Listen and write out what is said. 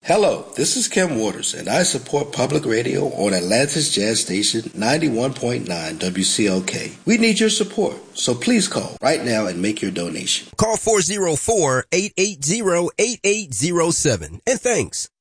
Hello, this is Kim Waters, and I support public radio on Atlanta's Jazz Station 91.9 WCLK. We need your support, so please call right now and make your donation. Call 404-880-8807. And thanks.